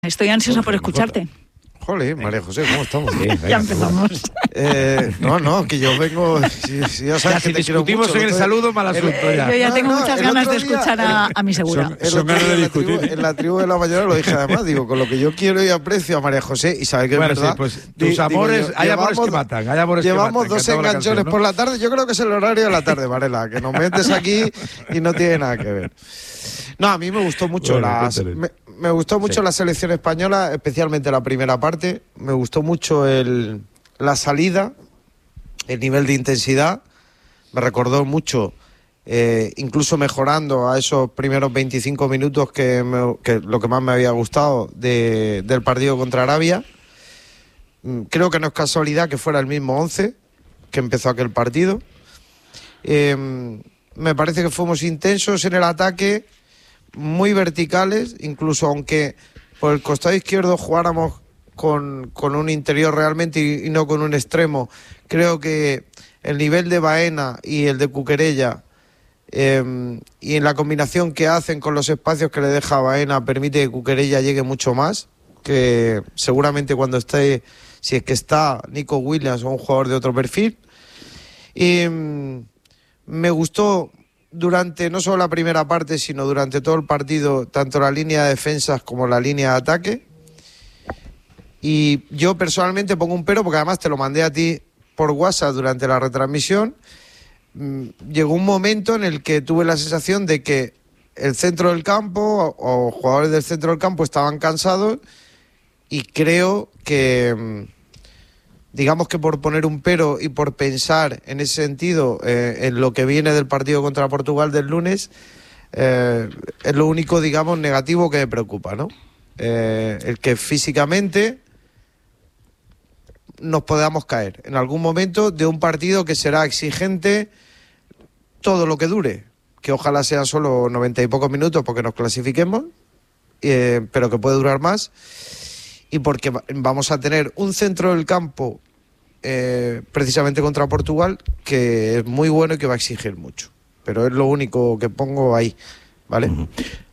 Estoy ansiosa por escucharte. Jolín, María José, ¿cómo estamos? Sí, ya empezamos. No, que yo vengo... Si ya sabes que te quiero mucho. Discutimos en el saludo, mal asunto ya. Yo ya tengo muchas ganas de escuchar a mi Segura. Son ganas de discutir. En la tribu de la mañana lo dije además, digo, con lo que yo quiero y aprecio a María José, y sabes que bueno, es verdad... sí, pues tus amores, hay amores que matan, hay amores que matan. Llevamos dos enganchones por la tarde, yo creo que es el horario de la tarde, Varela, que nos metes aquí y no tiene nada que ver. No, a mí me gustó mucho me gustó mucho la selección española, especialmente la primera parte. Me gustó mucho la salida, el nivel de intensidad. Me recordó mucho, incluso mejorando a esos primeros 25 minutos que lo que más me había gustado del partido contra Arabia. Creo que no es casualidad que fuera el mismo 11 que empezó aquel partido. Me parece que fuimos intensos en el ataque, muy verticales, incluso aunque por el costado izquierdo jugáramos con un interior realmente y no con un extremo. Creo que el nivel de Baena y el de Cucurella y en la combinación que hacen con los espacios que le deja Baena permite que Cucurella llegue mucho más, que seguramente cuando esté, si es que está Nico Williams o un jugador de otro perfil. Y me gustó durante no solo la primera parte, sino durante todo el partido, tanto la línea de defensas como la línea de ataque. Y yo personalmente pongo un pero, porque además te lo mandé a ti por WhatsApp durante la retransmisión. Llegó un momento en el que tuve la sensación de que el centro del campo o jugadores del centro del campo estaban cansados, y creo que... digamos que por poner un pero y por pensar en ese sentido en lo que viene del partido contra Portugal del lunes, es lo único, digamos, negativo que me preocupa, ¿no? El que físicamente nos podamos caer en algún momento de un partido que será exigente todo lo que dure, que ojalá sean solo 90 y pocos minutos porque nos clasifiquemos, pero que puede durar más. Y porque vamos a tener un centro del campo, precisamente contra Portugal, que es muy bueno y que va a exigir mucho. Pero es lo único que pongo ahí, ¿vale? Uh-huh.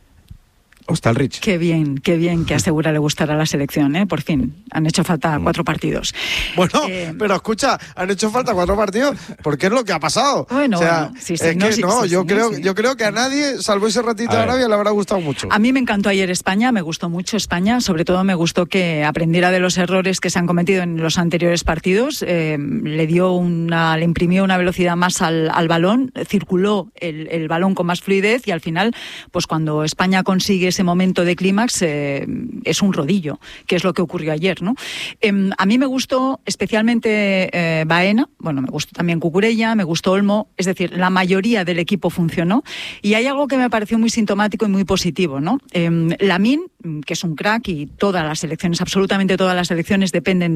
Hostalrich. Qué bien que a Segura le gustará la selección, ¿eh? Por fin, han hecho falta 4 partidos. Bueno, pero escucha, han hecho falta 4 partidos porque es lo que ha pasado. Bueno, o sea, sí, yo creo que a nadie, salvo ese ratito de Arabia, le habrá gustado mucho. A mí me encantó ayer España, me gustó mucho España, sobre todo me gustó que aprendiera de los errores que se han cometido en los anteriores partidos, le imprimió una velocidad más al balón, circuló el balón con más fluidez, y al final, pues cuando España consigue ese momento de clímax, es un rodillo, que es lo que ocurrió ayer, ¿no? A mí me gustó especialmente Baena, bueno, me gustó también Cucurella, me gustó Olmo, es decir, la mayoría del equipo funcionó, y hay algo que me pareció muy sintomático y muy positivo, ¿no? Lamine, que es un crack, y todas las selecciones, absolutamente todas las selecciones dependen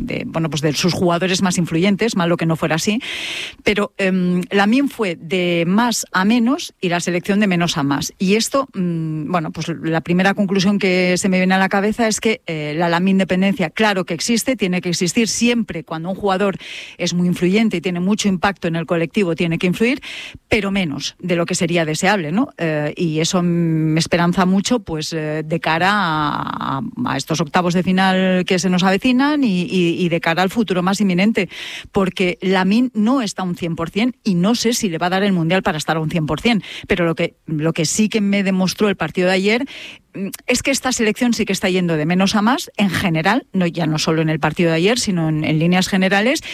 de sus jugadores más influyentes, malo que no fuera así, pero Lamine fue de más a menos y la selección de menos a más, y esto, pues la primera conclusión que se me viene a la cabeza es que la Lamine dependencia, claro que existe, tiene que existir siempre cuando un jugador es muy influyente y tiene mucho impacto en el colectivo, tiene que influir, pero menos de lo que sería deseable, ¿no? Y eso me esperanza mucho, pues, de cara a estos octavos de final que se nos avecinan y de cara al futuro más inminente, porque Lamine no está a un 100% y no sé si le va a dar el Mundial para estar a un 100%, pero lo que sí que me demostró el partido de ayer es que esta selección sí que está yendo de menos a más en general, ya no solo en el partido de ayer, sino en líneas generales,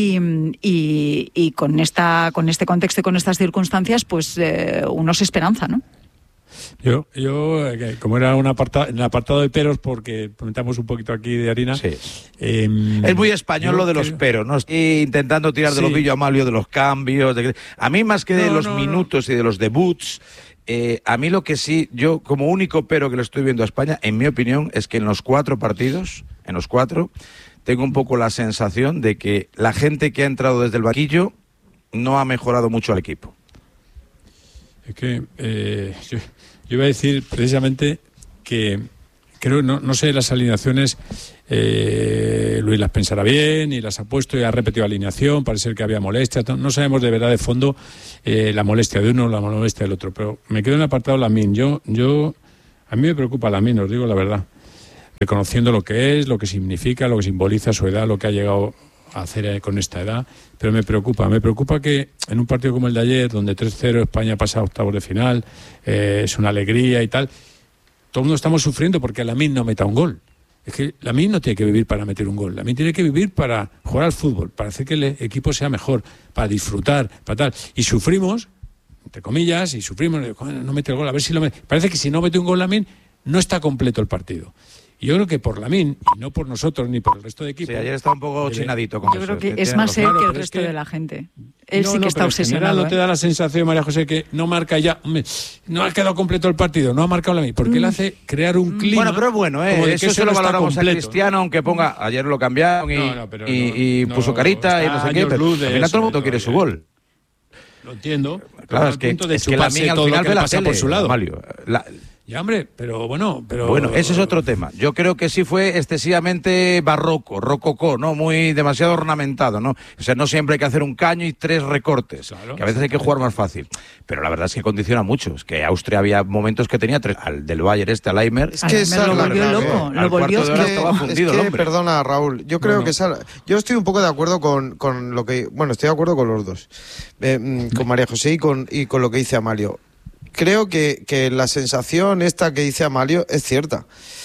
y con este contexto y con estas circunstancias, pues uno se esperanza, ¿no? Yo como era en el apartado de peros, porque comentamos un poquito aquí de harina. Sí. Es muy español lo de los peros, ¿no? Estoy intentando tirar de los Villo Amalio, de los cambios. A mí, más que de los minutos y de los debuts, a mí lo que sí, yo como único pero que le estoy viendo a España, en mi opinión, es que en los 4 partidos, tengo un poco la sensación de que la gente que ha entrado desde el banquillo no ha mejorado mucho al equipo. Es que yo iba a decir precisamente que creo, no sé las alineaciones, Luis las pensará bien y las ha puesto y ha repetido alineación, parece ser que había molestia, no sabemos de verdad de fondo la molestia de uno, la molestia del otro, pero me quedo en el apartado Lamine. A mí me preocupa Lamine, os digo la verdad. reconociendo lo que es, lo que significa, lo que simboliza su edad, lo que ha llegado a hacer con esta edad, pero me preocupa que en un partido como el de ayer, donde 3-0 España pasa a octavos de final, es una alegría y tal, todo el mundo estamos sufriendo porque Lamine no meta un gol. Es que Lamine no tiene que vivir para meter un gol, Lamine tiene que vivir para jugar al fútbol, para hacer que el equipo sea mejor, para disfrutar, para tal, y sufrimos, entre comillas, no mete el gol, a ver si lo mete. Parece que si no mete un gol Lamine, no está completo el partido. Y yo creo que por Lamine, y no por nosotros ni por el resto de equipos. Sí, ayer está un poco chinadito con yo eso. Yo creo que es más él que el resto de la gente. Él sí que está obsesionado. ¿No te da la sensación, María José, que no marca ya? No ha quedado completo el partido, no ha marcado Lamine? Porque él hace crear un clima. Bueno, pero es bueno, eso se lo valoramos a Cristiano, aunque ponga. Ayer lo cambiaron y puso carita y no sé qué. Pero al final todo el mundo quiere su gol. Lo entiendo. Claro, es que Lamine al final ve la tele por su lado. Mario. Ya, hombre, pero bueno... Bueno, ese es otro tema. Yo creo que sí fue excesivamente rococó, ¿no? Muy demasiado ornamentado, ¿no? O sea, no siempre hay que hacer un caño y 3 recortes, claro, que a veces hay que jugar más fácil. Pero la verdad es que condiciona mucho. Es que Austria había momentos que tenía 3, al del Bayern al Aimer. Es que lo volvió loco, lo volvió loco. Estaba fundido el hombre. Perdona, Raúl, yo creo que yo estoy un poco de acuerdo con lo que... Bueno, estoy de acuerdo con los dos. Con María José y con lo que dice Amalio. Creo que la sensación esta que dice Amalio es cierta.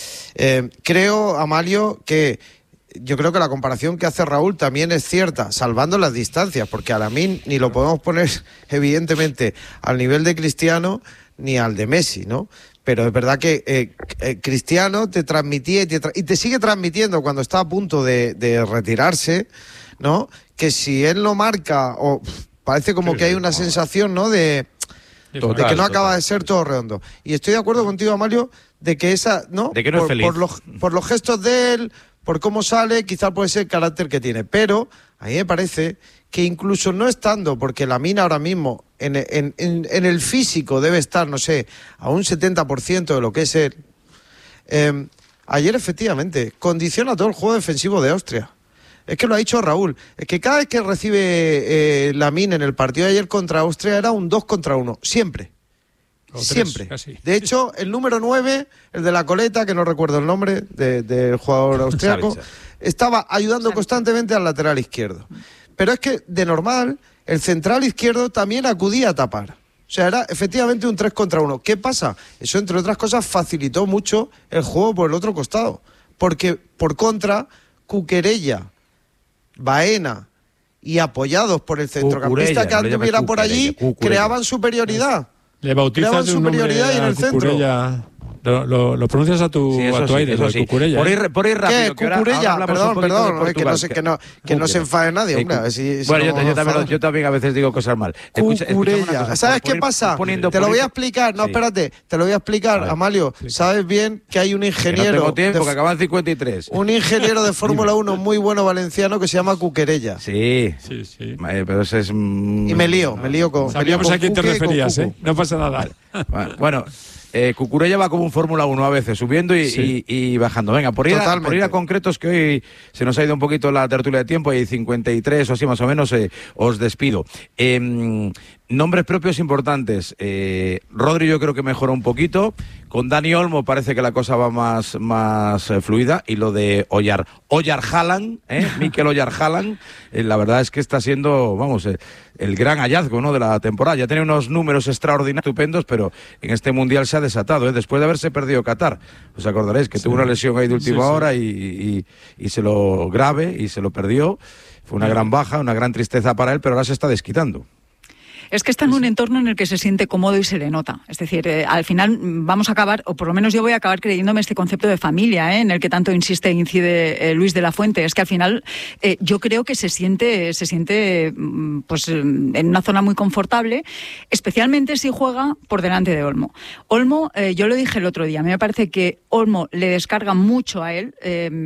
Creo, Amalio, que yo creo que la comparación que hace Raúl también es cierta, salvando las distancias, porque a Lamine ni lo podemos poner, evidentemente, al nivel de Cristiano ni al de Messi, ¿no? Pero es verdad que Cristiano te transmitía y te sigue transmitiendo cuando está a punto de retirarse, ¿no? Que si él no marca, o parece como que hay una sensación, ¿no? De que no acaba de ser todo redondo. Y estoy de acuerdo contigo, Amalio, de que ¿no? De que no es feliz. Por los gestos de él, por cómo sale, quizás puede ser el carácter que tiene. Pero a mí me parece que incluso no estando, porque Lamine ahora mismo en el físico debe estar, no sé, a un 70% de lo que es él. Ayer, efectivamente, condiciona todo el juego defensivo de Austria. Es que lo ha dicho Raúl. Es que cada vez que recibe Lamine en el partido de ayer contra Austria era un 2 contra 1. Siempre. Siempre. Casi. De hecho, el número 9, el de la coleta, que no recuerdo el nombre del jugador austriaco, estaba ayudando constantemente al lateral izquierdo. Pero es que, de normal, el central izquierdo también acudía a tapar. O sea, era efectivamente un 3 contra 1. ¿Qué pasa? Eso, entre otras cosas, facilitó mucho el juego por el otro costado. Porque, por contra, Cucurella, Baena y apoyados por el centrocampista que anduviera por allí, creaban superioridad. Le bautizas de un superioridad y en el centro. Lo pronuncias a tu aire, eso sí. Cucurella. Por ir rápido. ¿Qué? Cucurella, perdón, que no se enfade nadie, hombre. Bueno, yo también a veces digo cosas mal. Cucurella. ¿Sabes qué pasa? Te lo voy a explicar. No, espérate. Te lo voy a explicar, Amalio. Sabes bien que hay un ingeniero... No tengo tiempo, que acaba en 53. Un ingeniero de Fórmula 1 muy bueno valenciano que se llama Cucurella. Sí. Pero ese es... Y me lío con... Sabíamos a quién te referías, ¿eh? No pasa nada. Bueno... Cucurella va como un Fórmula 1 a veces, subiendo y bajando. Venga, por ir a concretos, que hoy se nos ha ido un poquito la tertulia de tiempo, y 53 o así más o menos, os despido. Nombres propios importantes. Rodri yo creo que mejoró un poquito. Con Dani Olmo parece que la cosa va más fluida. Y lo de Oyarzábal, Mikel Oyarzábal, la verdad es que está siendo, el gran hallazgo, ¿no?, de la temporada. Ya tiene unos números extraordinarios, estupendos, pero en este Mundial se ha desatado, después de haberse perdido Qatar. Os acordaréis que tuvo una lesión ahí de última hora y se lo grave y se lo perdió. Fue una gran baja, una gran tristeza para él, pero ahora se está desquitando. Es que está en un entorno en el que se siente cómodo y se le nota. Es decir, al final vamos a acabar, o por lo menos yo voy a acabar creyéndome este concepto de familia, en el que tanto insiste e incide Luis de la Fuente. Es que al final yo creo que se siente pues en una zona muy confortable, especialmente si juega por delante de Olmo. Olmo, yo lo dije el otro día, a mí me parece que Olmo le descarga mucho a él,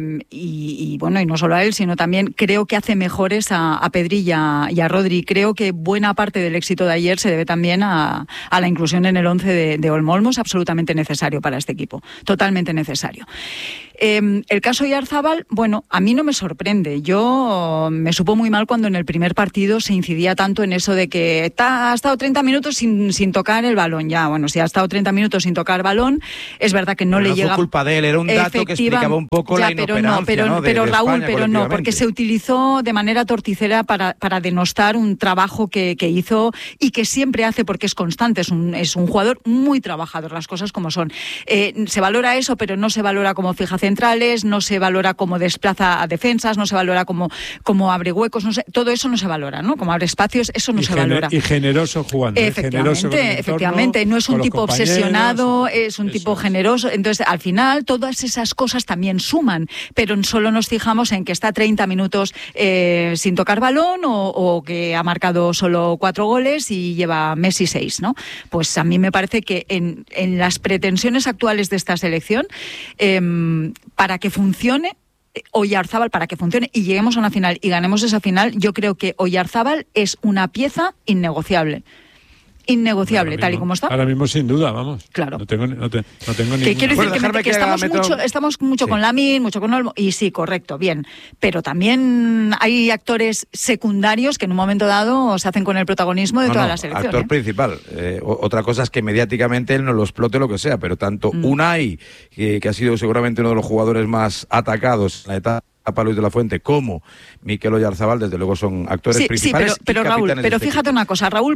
y no solo a él, sino también creo que hace mejores a Pedri y a Rodri. Creo que buena parte del éxito de ayer se debe también a la inclusión en el 11 de Olmo. Olmo es absolutamente necesario para este equipo, totalmente necesario. El caso Oyarzábal, bueno, a mí no me sorprende. Yo me supo muy mal cuando en el primer partido se incidía tanto en eso de que ha estado 30 minutos sin tocar el balón. Ya, bueno, si ha estado 30 minutos sin tocar balón, es verdad que no le llega... No fue culpa de él, era un dato que explicaba un poco la inoperancia, ¿no? Pero Raúl, porque se utilizó de manera torticera para denostar un trabajo que hizo y que siempre hace porque es constante, es un jugador muy trabajador, las cosas como son. Se valora eso, pero no se valora como fija centrales, no se valora como desplaza a defensas, no se valora como abre huecos, todo eso no se valora, ¿no? Como abre espacios, eso no se valora. Y generoso jugando. Efectivamente, no es un tipo obsesionado, es un tipo generoso. Entonces, al final, todas esas cosas también suman, pero solo nos fijamos en que está 30 minutos sin tocar balón o que ha marcado solo 4 goles y lleva Messi 6, ¿no? Pues a mí me parece que en las pretensiones actuales de esta selección, para que funcione Oyarzábal, para que funcione y lleguemos a una final y ganemos esa final, yo creo que Oyarzábal es una pieza innegociable, tal y como está. Ahora mismo sin duda, vamos. Claro. No tengo ninguna... Quiero decir que estamos mucho con Lamine, mucho con Olmo, y sí, correcto, bien. Pero también hay actores secundarios que en un momento dado se hacen con el protagonismo de toda la selección. Actor principal. Otra cosa es que mediáticamente él no lo explote lo que sea, pero tanto Unai, que ha sido seguramente uno de los jugadores más atacados en la etapa Luis de la Fuente, como Mikel Oyarzábal, desde luego son actores principales. Sí, pero Raúl, fíjate una cosa, Raúl,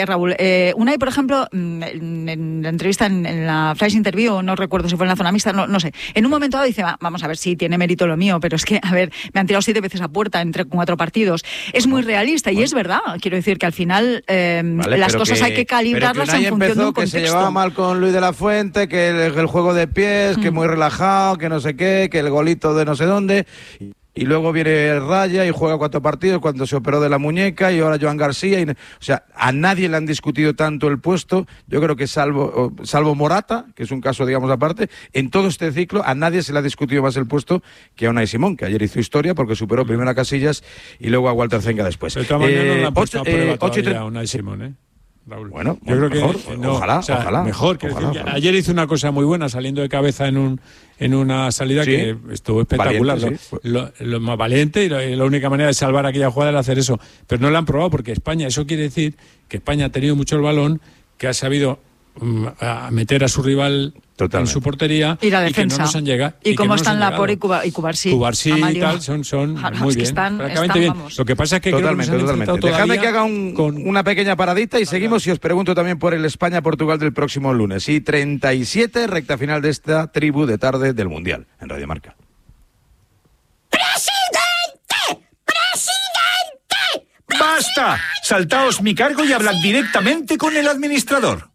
Unai, por ejemplo, en la entrevista, en la flash interview, no recuerdo si fue en la zona mixta, no sé, en un momento dado dice, vamos a ver, sí, tiene mérito lo mío, pero es que, a ver, me han tirado 7 veces a puerta entre 4 partidos. Es muy realista y es verdad, quiero decir que al final las cosas hay que calibrarlas en función de un contexto. Que se llevaba mal con Luis de la Fuente, que el juego de pies, que muy relajado, que no sé qué, que el golito de no sé dónde... Y luego viene Raya y juega 4 partidos cuando se operó de la muñeca y ahora Joan García. O sea, a nadie le han discutido tanto el puesto. Yo creo que salvo Morata, que es un caso, digamos, aparte, en todo este ciclo a nadie se le ha discutido más el puesto que a Unai Simón, que ayer hizo historia porque superó primero a Casillas y luego a Walter Zenga después. De todas maneras no le han puesto a prueba todavía a Unai Simón, ¿eh? Raúl. Bueno, yo creo mejor, que no, ojalá. Mejor. Ojalá. Ayer hizo una cosa muy buena saliendo de cabeza en una salida que estuvo espectacular. Valiente, lo más valiente y la única manera de salvar aquella jugada era hacer eso. Pero no lo han probado porque España, eso quiere decir que España ha tenido mucho el balón, que ha sabido meter a su rival en su portería y la defensa. Y que no nos han llegado. Y cómo están Laporte y Cubarsí. Cubarsí y tal son muy bien. Francamente bien. Lo que pasa es que totalmente. Dejadme que haga una pequeña paradita y seguimos y os pregunto también por el España-Portugal del próximo lunes. Y 37, recta final de esta tribu de tarde del Mundial en Radio Marca. ¡Basta! Saltaos mi cargo y hablad directamente con el administrador.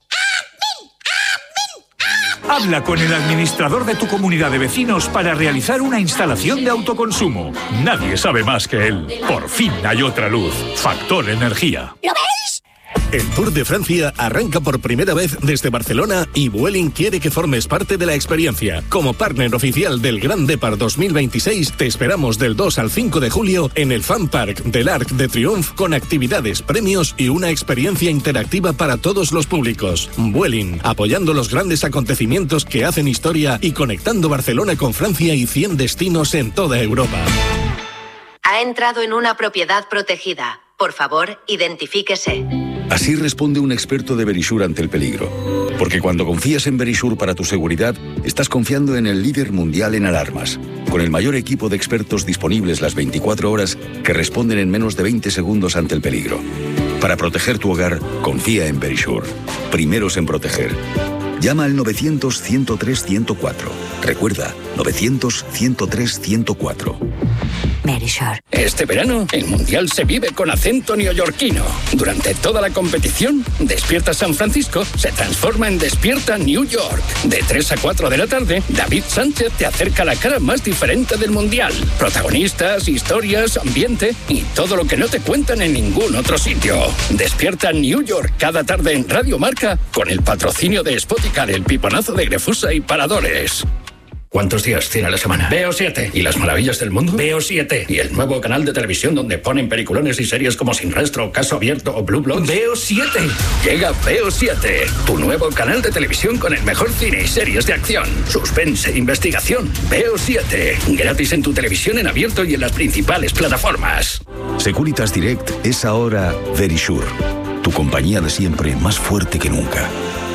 Habla con el administrador de tu comunidad de vecinos para realizar una instalación de autoconsumo. Nadie sabe más que él. Por fin hay otra luz. Factor Energía. ¿Lo veis? El Tour de Francia arranca por primera vez desde Barcelona y Vueling quiere que formes parte de la experiencia. Como partner oficial del Grand Depart 2026, te esperamos del 2 al 5 de julio en el Fan Park del Arc de Triomphe con actividades, premios y una experiencia interactiva para todos los públicos. Vueling, apoyando los grandes acontecimientos que hacen historia y conectando Barcelona con Francia y 100 destinos en toda Europa. Ha entrado en una propiedad protegida. Por favor, identifíquese. Así responde un experto de Verisure ante el peligro. Porque cuando confías en Verisure para tu seguridad, estás confiando en el líder mundial en alarmas, con el mayor equipo de expertos disponibles las 24 horas que responden en menos de 20 segundos ante el peligro. Para proteger tu hogar, confía en Verisure. Primeros en proteger. Llama al 900-103-104. Recuerda, 900-103-104. Verisure. Este verano, el Mundial se vive con acento neoyorquino. Durante toda la competición, Despierta San Francisco se transforma en Despierta New York. De 3 a 4 de la tarde, David Sánchez te acerca la cara más diferente del Mundial. Protagonistas, historias, ambiente y todo lo que no te cuentan en ningún otro sitio. Despierta New York cada tarde en Radio Marca con el patrocinio de Spotica del Piponazo de Grefusa y Paradores. ¿Cuántos días tiene la semana? Veo 7. ¿Y las maravillas del mundo? Veo 7. ¿Y el nuevo canal de televisión donde ponen peliculones y series como Sin Rastro, Caso Abierto o Blue Bloods? Veo 7. Llega Veo 7, tu nuevo canal de televisión con el mejor cine y series de acción, suspense e investigación. Veo 7. Gratis en tu televisión en abierto y en las principales plataformas. Securitas Direct es ahora Verisure, tu compañía de siempre más fuerte que nunca.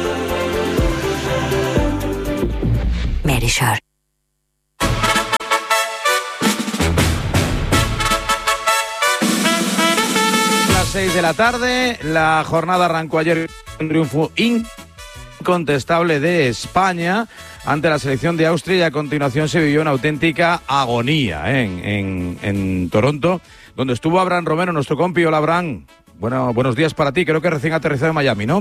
Verisure. Las 6 de la tarde, la jornada arrancó ayer con un triunfo incontestable de España ante la selección de Austria y a continuación se vivió una auténtica agonía en Toronto, donde estuvo Abraham Romero, nuestro compi. Hola, Abraham. Buenos días para ti. Creo que recién aterrizado en Miami, ¿no?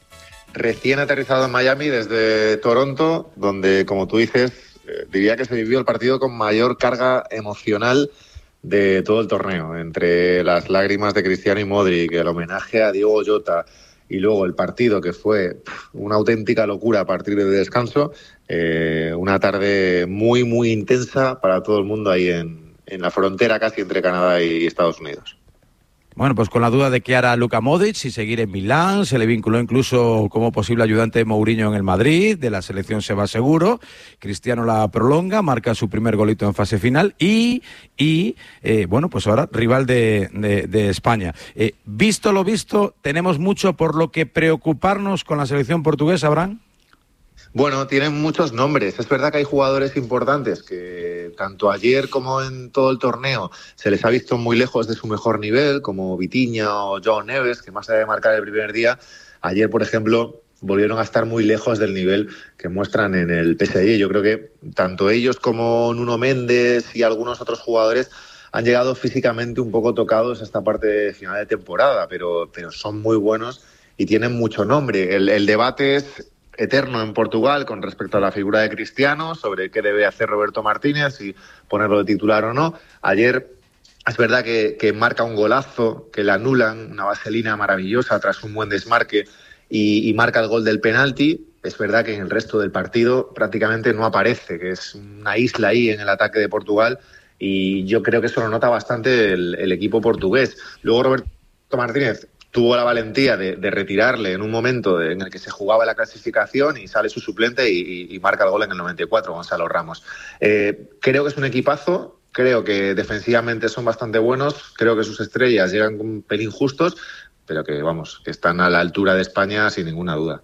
Recién aterrizado en Miami desde Toronto, donde, como tú dices, diría que se vivió el partido con mayor carga emocional de todo el torneo, entre las lágrimas de Cristiano y Modric, el homenaje a Diogo Jota y luego el partido que fue una auténtica locura a partir del descanso, una tarde muy, muy intensa para todo el mundo ahí en la frontera casi entre Canadá y Estados Unidos. Bueno, pues con la duda de qué hará Luka Modric, si seguir en Milán, se le vinculó incluso como posible ayudante de Mourinho en el Madrid, de la selección se va seguro, Cristiano la prolonga, marca su primer golito en fase final y bueno, pues ahora rival de España. Visto lo visto, ¿tenemos mucho por lo que preocuparnos con la selección portuguesa, Abraham? Bueno, tienen muchos nombres. Es verdad que hay jugadores importantes que tanto ayer como en todo el torneo se les ha visto muy lejos de su mejor nivel, como Vitinha o João Neves, que más allá de marcar el primer día, ayer, por ejemplo, volvieron a estar muy lejos del nivel que muestran en el PSG. Yo creo que tanto ellos como Nuno Méndez y algunos otros jugadores han llegado físicamente un poco tocados a esta parte final de temporada, pero son muy buenos y tienen mucho nombre. El debate es eterno en Portugal con respecto a la figura de Cristiano, sobre qué debe hacer Roberto Martínez, si ponerlo de titular o no. Ayer es verdad que marca un golazo, que le anulan, una vaselina maravillosa tras un buen desmarque y marca el gol del penalti. Es verdad que en el resto del partido prácticamente no aparece, que es una isla ahí en el ataque de Portugal y yo creo que eso lo nota bastante el equipo portugués. Luego Roberto Martínez tuvo la valentía de retirarle en un momento en el que se jugaba la clasificación y sale su suplente y marca el gol en el 94, Gonzalo Ramos. Creo que es un equipazo, creo que defensivamente son bastante buenos, creo que sus estrellas llegan un pelín justos, pero que están a la altura de España sin ninguna duda.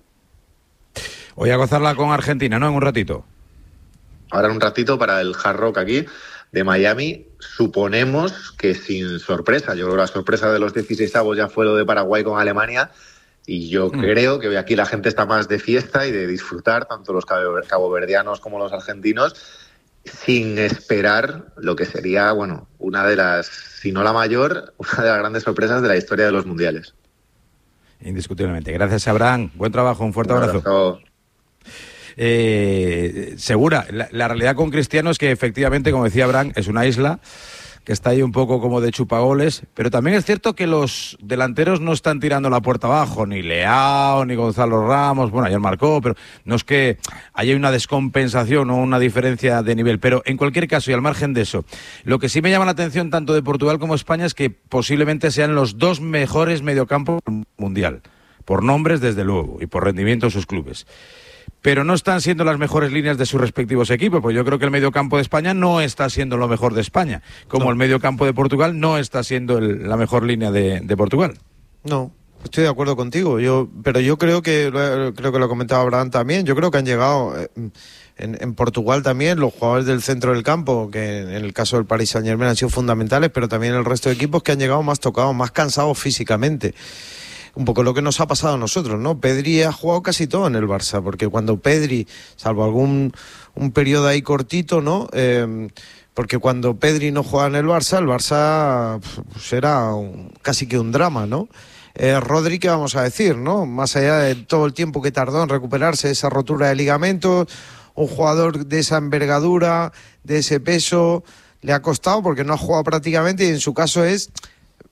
Voy a gozarla con Argentina, ¿no? En un ratito. Ahora en un ratito para el Hard Rock aquí de Miami, suponemos que sin sorpresa. Yo creo que la sorpresa de los 16avos ya fue lo de Paraguay con Alemania y yo creo que aquí la gente está más de fiesta y de disfrutar, tanto los caboverdianos como los argentinos, sin esperar lo que sería, bueno, una de las, si no la mayor, una de las grandes sorpresas de la historia de los mundiales. Indiscutiblemente. Gracias, Abraham. Buen trabajo, un fuerte abrazo. Segura, la realidad con Cristiano es que efectivamente, como decía Abraham, es una isla que está ahí un poco como de chupagoles, pero también es cierto que los delanteros no están tirando la puerta abajo, ni Leao, ni Gonzalo Ramos, bueno, ayer marcó, pero no es que haya una descompensación o una diferencia de nivel, pero en cualquier caso, y al margen de eso, lo que sí me llama la atención tanto de Portugal como España es que posiblemente sean los dos mejores mediocampos mundial, por nombres desde luego, y por rendimiento en sus clubes. Pero no están siendo las mejores líneas de sus respectivos equipos, pues yo creo que el mediocampo de España no está siendo lo mejor de España, como el mediocampo de Portugal no está siendo la mejor línea de Portugal. No, estoy de acuerdo contigo, pero yo creo que lo comentaba Abraham también, yo creo que han llegado en Portugal también los jugadores del centro del campo, que en el caso del Paris Saint-Germain han sido fundamentales, pero también el resto de equipos que han llegado más tocados, más cansados físicamente. Un poco lo que nos ha pasado a nosotros, ¿no? Pedri ha jugado casi todo en el Barça, porque cuando Pedri, salvo un periodo ahí cortito, ¿no? Porque cuando Pedri no juega en el Barça pues era casi que un drama, ¿no? Rodri, ¿qué vamos a decir, no? Más allá de todo el tiempo que tardó en recuperarse de esa rotura de ligamentos, un jugador de esa envergadura, de ese peso, le ha costado porque no ha jugado prácticamente y en su caso es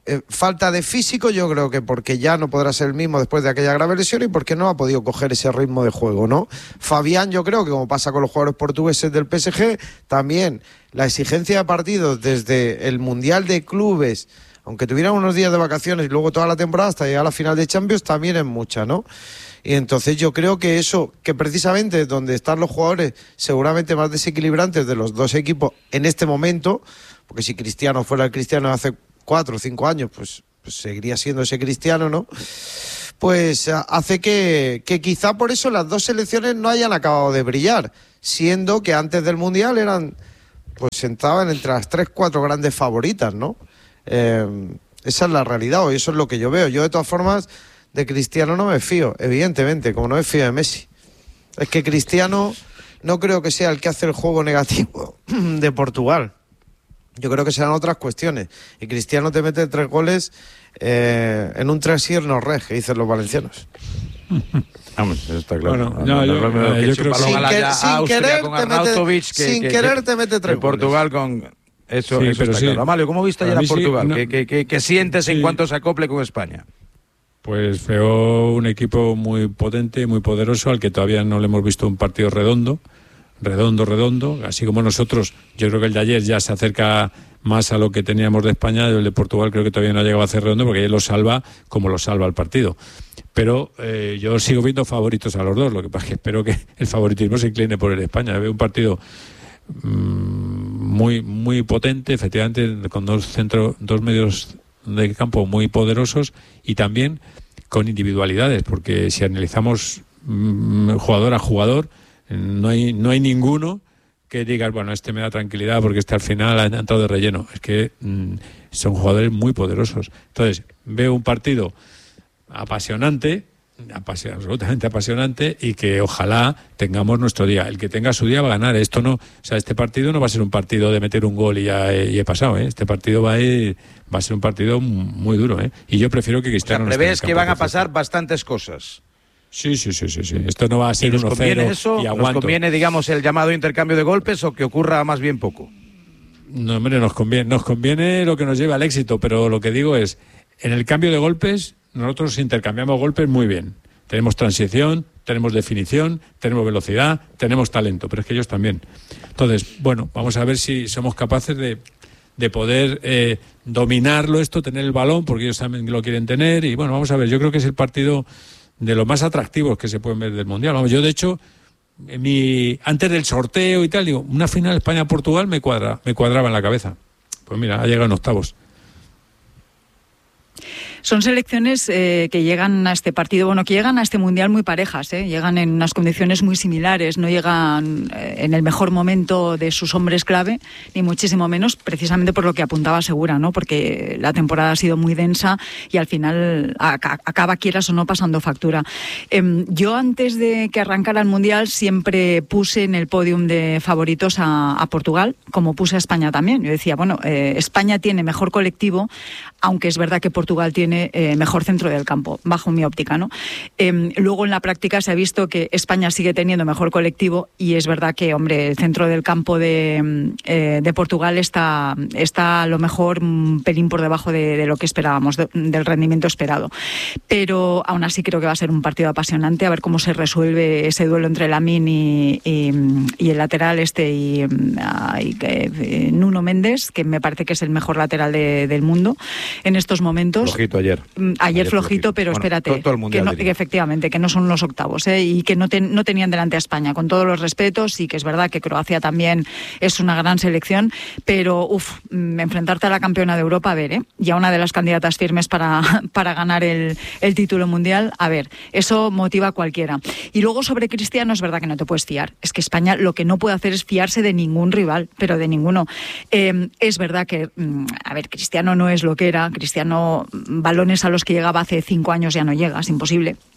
falta de físico, yo creo que porque ya no podrá ser el mismo después de aquella grave lesión y porque no ha podido coger ese ritmo de juego, ¿no? Fabián, yo creo que como pasa con los jugadores portugueses del PSG, también la exigencia de partidos desde el Mundial de Clubes, aunque tuvieran unos días de vacaciones y luego toda la temporada hasta llegar a la final de Champions, también es mucha, ¿no? Y entonces yo creo que eso, que precisamente donde están los jugadores seguramente más desequilibrantes de los dos equipos en este momento, porque si Cristiano fuera el Cristiano de hace 4 o 5 años, pues seguiría siendo ese Cristiano, ¿no? Pues hace que quizá por eso las dos selecciones no hayan acabado de brillar, siendo que antes del Mundial pues entraban entre las 3-4 grandes favoritas, ¿no? Esa es la realidad, o eso es lo que yo veo. Yo de todas formas de Cristiano no me fío, evidentemente, como no me fío de Messi. Es que Cristiano no creo que sea el que hace el juego negativo de Portugal. Yo creo que serán otras cuestiones. Y Cristiano te mete 3 goles en un trasier no reg, que dicen los valencianos. Vamos, eso está claro. Bueno, yo creo que sin querer te mete 3 goles. Portugal con... Eso está claro. Amalio, ¿cómo viste ayer a Portugal? ¿Qué sientes en cuanto se acople con España? Pues veo un equipo muy potente, muy poderoso, al que todavía no le hemos visto un partido redondo, así como nosotros. Yo creo que el de ayer ya se acerca más a lo que teníamos de España. El de Portugal creo que todavía no ha llegado a ser redondo, porque ayer lo salva como lo salva el partido. Pero yo sigo viendo favoritos a los dos, lo que pasa es que espero que el favoritismo se incline por el de España. Veo un partido muy, muy potente, efectivamente, con dos medios de campo muy poderosos y también con individualidades, porque si analizamos jugador a jugador, no hay ninguno que digas, bueno, este me da tranquilidad porque al final ha entrado de relleno. Es que son jugadores muy poderosos. Entonces, veo un partido apasionante, absolutamente apasionante, y que ojalá tengamos nuestro día. El que tenga su día va a ganar. Esto no, o sea, este partido no va a ser un partido de meter un gol y ya he pasado, ¿eh? Este partido va a ser un partido muy duro, ¿eh? Y yo prefiero que Cristiano... O sea, prevés que van a pasar bastantes cosas. Sí. Esto no va a ser 1-0 y aguanto. ¿Nos conviene, digamos, el llamado intercambio de golpes o que ocurra más bien poco? No, hombre, nos conviene lo que nos lleve al éxito, pero lo que digo es, en el cambio de golpes, nosotros intercambiamos golpes muy bien. Tenemos transición, tenemos definición, tenemos velocidad, tenemos talento, pero es que ellos también. Entonces, bueno, vamos a ver si somos capaces de poder dominarlo esto, tener el balón, porque ellos también lo quieren tener, y bueno, vamos a ver, yo creo que es el partido de los más atractivos que se pueden ver del Mundial. Vamos, yo de hecho, antes del sorteo y tal, digo, una final España-Portugal me cuadraba en la cabeza. Pues mira, ha llegado en octavos. Son selecciones que llegan a este partido, que llegan a este Mundial muy parejas, llegan en unas condiciones muy similares, no llegan en el mejor momento de sus hombres clave, ni muchísimo menos, precisamente por lo que apuntaba Segura, ¿no? Porque la temporada ha sido muy densa y al final acaba, quieras o no, pasando factura. Yo antes de que arrancara el Mundial siempre puse en el podium de favoritos a Portugal, como puse a España también. Yo decía, España tiene mejor colectivo, aunque es verdad que Portugal tiene mejor centro del campo, bajo mi óptica, ¿no? Luego en la práctica se ha visto que España sigue teniendo mejor colectivo y es verdad que, el centro del campo de Portugal está a lo mejor un pelín por debajo de lo que esperábamos, del rendimiento esperado. Pero aún así creo que va a ser un partido apasionante, a ver cómo se resuelve ese duelo entre Lamine y el lateral y Nuno Méndez, que me parece que es el mejor lateral del mundo en estos momentos. Flojito ayer flojito, pero espérate, todo el mundial, que efectivamente, que no son los octavos, y que no tenían delante a España, con todos los respetos, y que es verdad que Croacia también es una gran selección, pero enfrentarte a la campeona de Europa, y a una de las candidatas firmes para ganar el título mundial, eso motiva a cualquiera. Y luego sobre Cristiano, es verdad que no te puedes fiar, es que España lo que no puede hacer es fiarse de ningún rival, pero de ninguno. Es verdad que, Cristiano no es lo que era, Cristiano, balones a los que llegaba hace 5 años ya no llega, es imposible.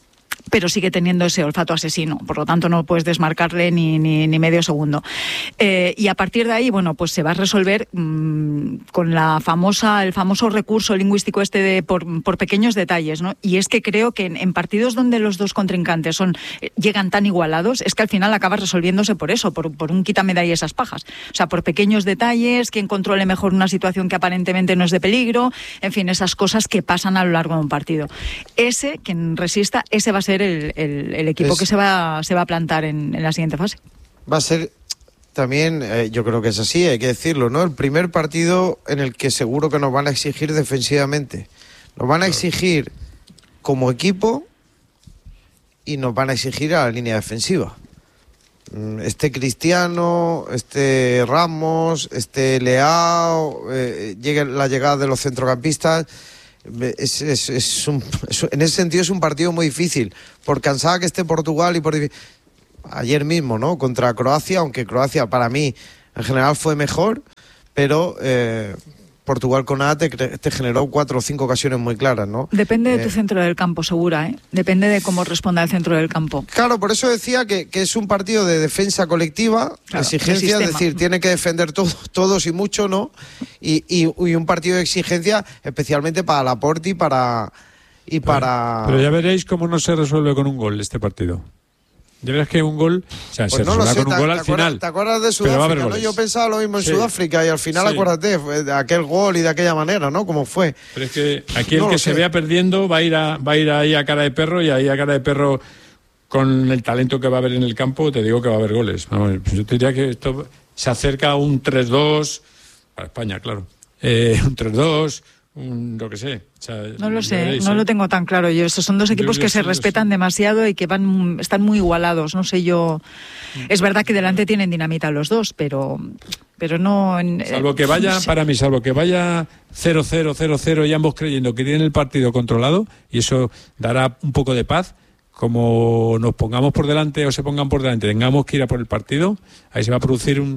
pero sigue teniendo ese olfato asesino, por lo tanto no puedes desmarcarle ni medio segundo. Y a partir de ahí, bueno, pues se va a resolver con el famoso recurso lingüístico por pequeños detalles, ¿no? Y es que creo que en partidos donde los dos contrincantes llegan tan igualados, es que al final acaba resolviéndose por eso, por un quítame de ahí esas pajas. O sea, por pequeños detalles, quien controle mejor una situación que aparentemente no es de peligro, en fin, esas cosas que pasan a lo largo de un partido. Quien resista, ese va a ser el equipo que se va a plantar en la siguiente fase. Va a ser también, yo creo que es así, hay que decirlo, ¿no? El primer partido en el que seguro que nos van a exigir defensivamente. Nos van a exigir como equipo y nos van a exigir a la línea defensiva. Cristiano, Ramos, Leao, la llegada de los centrocampistas. En ese sentido es un partido muy difícil, por cansada que esté Portugal y por ayer mismo, ¿no? Contra Croacia, aunque Croacia para mí en general fue mejor, pero Portugal con nada te generó 4 o 5 ocasiones muy claras, ¿no? Depende de tu centro del campo, Segura, ¿eh? Depende de cómo responda el centro del campo. Claro, por eso decía que es un partido de defensa colectiva, claro, exigencia, es decir, tiene que defender todos y mucho, ¿no? Y un partido de exigencia especialmente para Laporte y para... Pero ya veréis cómo no se resuelve con un gol este partido. Ya verás que un gol, o sea, pues se resuelve con un gol al final. ¿Te acuerdas de Sudáfrica? ¿No? Yo pensaba lo mismo en Sudáfrica y al final acuérdate de aquel gol y de aquella manera, ¿no? Como fue. Pero es que aquí el que se vea perdiendo va a ir ahí a cara de perro, y ahí a cara de perro, con el talento que va a haber en el campo, te digo que va a haber goles. Vamos, yo te diría que esto se acerca a un 3-2 para España, claro. Un 3-2, lo que sé. O sea, no lo sé, no lo tengo tan claro yo. Estos son dos equipos que se respetan demasiado y que están muy igualados. No sé yo. Es verdad que delante tienen dinamita los dos, pero no. Salvo que vaya, para mí, salvo que vaya 0-0, 0-0 y ambos creyendo que tienen el partido controlado, y eso dará un poco de paz. Como nos pongamos por delante o se pongan por delante, tengamos que ir a por el partido, ahí se va a producir un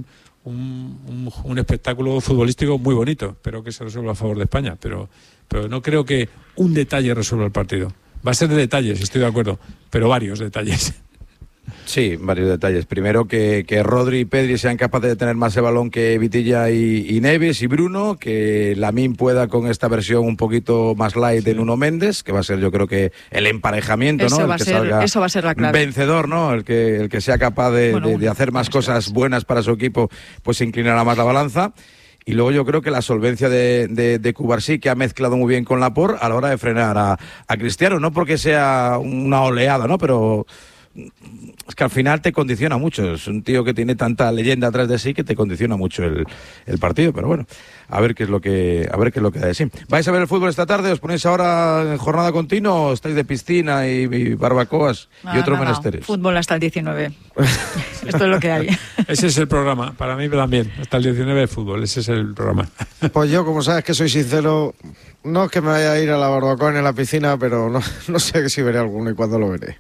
espectáculo futbolístico muy bonito. Espero que se resuelva a favor de España, pero no creo que un detalle resuelva el partido. Va a ser de detalles, estoy de acuerdo, pero varios detalles. Sí, varios detalles. Primero, que Rodri y Pedri sean capaces de tener más el balón que Vitilla y Neves y Bruno, que Lamine pueda con esta versión un poquito más light de Nuno Méndez, que va a ser, yo creo que el emparejamiento, eso, ¿no? Eso va a ser la clave. Vencedor, ¿no? El que sea capaz de hacer más cosas buenas para su equipo, pues se inclinará más la balanza. Y luego yo creo que la solvencia de Cubarsí, que ha mezclado muy bien con Laporte a la hora de frenar a Cristiano, no porque sea una oleada, ¿no? Pero es que al final te condiciona mucho. Es un tío que tiene tanta leyenda atrás de sí que te condiciona mucho el partido. Pero bueno, a ver qué es lo que da de sí. ¿Vais a ver el fútbol esta tarde? ¿Os ponéis ahora en jornada continua o estáis de piscina y barbacoas y otros menesteres? Fútbol hasta el 19. Esto es lo que hay. Ese es el programa. Para mí también. Hasta el 19 de fútbol. Ese es el programa. Pues yo, como sabes que soy sincero, no es que me vaya a ir a la barbacoa ni a la piscina, pero no sé si veré alguno y cuándo lo veré.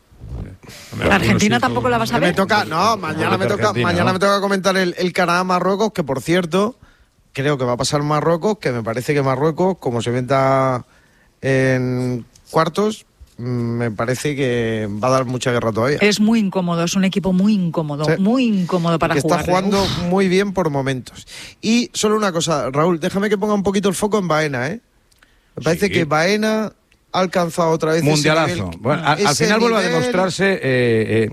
¿La Argentina tampoco la vas a ver? Mañana me toca comentar el Canadá-Marruecos, que por cierto, creo que va a pasar Marruecos, que me parece que Marruecos, como se meta en cuartos, me parece que va a dar mucha guerra todavía. Es muy incómodo, es un equipo muy incómodo, muy incómodo para jugar. Está jugando muy bien por momentos. Y solo una cosa, Raúl, déjame que ponga un poquito el foco en Baena, ¿eh? Me parece que Baena ha alcanzado otra vez mundialazo. Bueno, al final vuelve a demostrarse.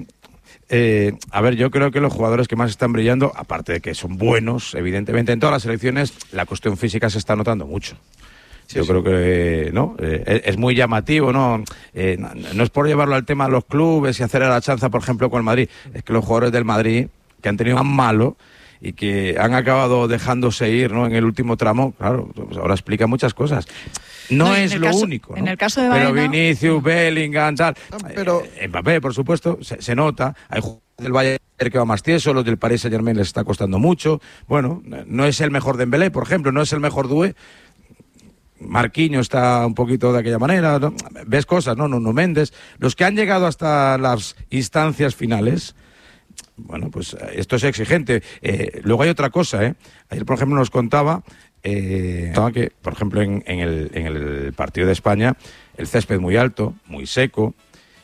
A ver, yo creo que los jugadores que más están brillando, aparte de que son buenos, evidentemente en todas las selecciones, la cuestión física se está notando mucho. Yo creo que no es muy llamativo, no es por llevarlo al tema de los clubes y hacer a la chanza, por ejemplo, con el Madrid. Es que los jugadores del Madrid, que han tenido más malo y que han acabado dejándose ir, ¿no?, en el último tramo, claro, pues ahora explica muchas cosas. No es lo único, ¿no? En el caso de Baena, pero Vinicius, Bellingham, tal. Pero Mbappé, por supuesto, se nota. Hay jugadores del Bayern que va más tieso, los del Paris Saint-Germain les está costando mucho. Bueno, no es el mejor Dembélé, por ejemplo, no es el mejor Doué. Marquinhos está un poquito de aquella manera, ¿no? Ves cosas, ¿no? Nuno Méndez. Los que han llegado hasta las instancias finales, bueno, pues esto es exigente. Luego hay otra cosa, ¿eh? Ayer, por ejemplo, nos contaba que, por ejemplo, en el partido de España, el césped muy alto, muy seco,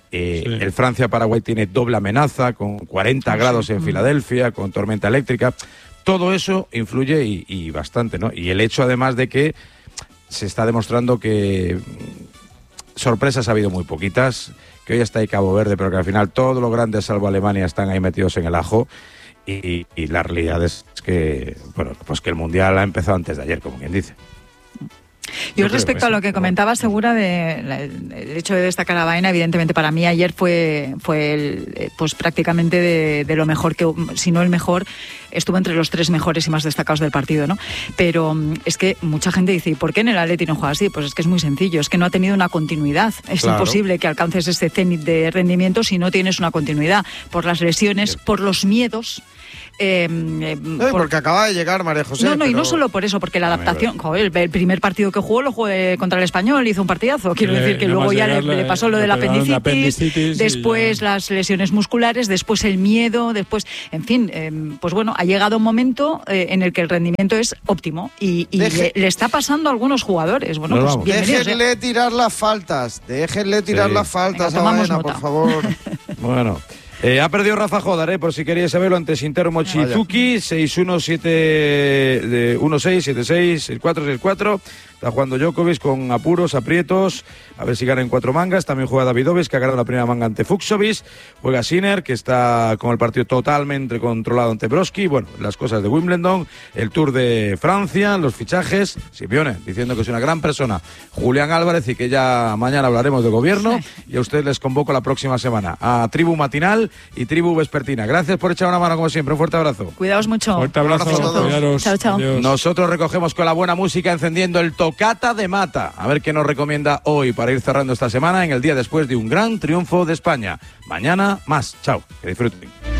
El Francia-Paraguay tiene doble amenaza, con 40 grados en Filadelfia, con tormenta eléctrica. Todo eso influye y bastante, ¿no? Y el hecho, además, de que se está demostrando que sorpresas ha habido muy poquitas, que hoy está ahí Cabo Verde, pero que al final todos los grandes, salvo Alemania, están ahí metidos en el ajo. Y la realidad es que, bueno, pues que el Mundial ha empezado antes de ayer, como quien dice. Yo respecto a lo que comentaba Segura el hecho de destacar a Baena, evidentemente para mí ayer fue pues prácticamente de lo mejor, que si no el mejor, estuvo entre los 3 mejores y más destacados del partido, ¿no? Pero es que mucha gente dice, ¿y por qué en el Atleti no juega así? Pues es que es muy sencillo, es que no ha tenido una continuidad. Es imposible que alcances este cenit de rendimiento si no tienes una continuidad, por las lesiones, por los miedos. Porque acaba de llegar María José. No, y no solo por eso, porque la adaptación, el primer partido que jugó lo jugó contra el Español, hizo un partidazo. Quiero decir que luego ya le pasó lo del apendicitis, después las lesiones musculares, después el miedo, después, en fin, pues bueno, ha llegado un momento en el que el rendimiento es óptimo y le está pasando a algunos jugadores. Bueno, pues bienvenidos. Déjenle tirar las faltas, a Baena, por favor. Bueno. Ha perdido Rafa Jodar, por si queríais saberlo, ante Shintaro Mochizuki, 6-1, 1-6, 7-6, 6-4. Está jugando Djokovic con apuros, aprietos, a ver si gana en 4 mangas. También juega Davidovich, que ha ganado la primera manga ante Fucsovics. Juega Sinner, que está con el partido totalmente controlado ante Broski. Bueno, las cosas de Wimbledon, el Tour de Francia, los fichajes. Simeone, diciendo que es una gran persona. Julián Álvarez, y que ya mañana hablaremos de gobierno. Y a ustedes les convoco la próxima semana a Tribu Matinal y Tribu Vespertina. Gracias por echar una mano, como siempre. Un fuerte abrazo. Cuidaos mucho. Fuerte abrazo a todos. Chao. Adiós. Nosotros recogemos con la buena música, encendiendo el Tocata de Mata. A ver qué nos recomienda hoy para ir cerrando esta semana en el día después de un gran triunfo de España. Mañana más. Chao. Que disfruten.